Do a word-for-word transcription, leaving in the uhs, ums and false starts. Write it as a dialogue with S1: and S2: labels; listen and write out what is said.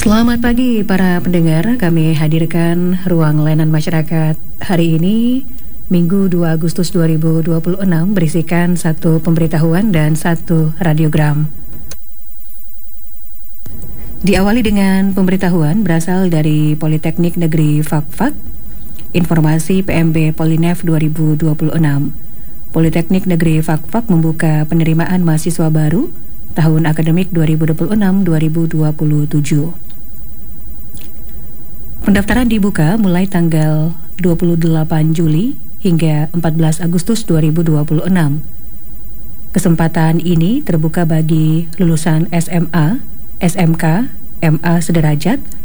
S1: Selamat pagi para pendengar, kami hadirkan Ruang Layanan Masyarakat hari ini Minggu dua Agustus dua ribu dua puluh enam berisikan satu pemberitahuan dan satu radiogram. Diawali dengan pemberitahuan berasal dari Politeknik Negeri Fakfak, informasi P M B Polinef dua ribu dua puluh enam. Politeknik Negeri Fakfak membuka penerimaan mahasiswa baru tahun akademik dua ribu dua puluh enam dua ribu dua puluh tujuh. Pendaftaran dibuka mulai tanggal dua puluh delapan Juli hingga empat belas Agustus dua ribu dua puluh enam. Kesempatan ini terbuka bagi lulusan S M A, S M K, M A sederajat,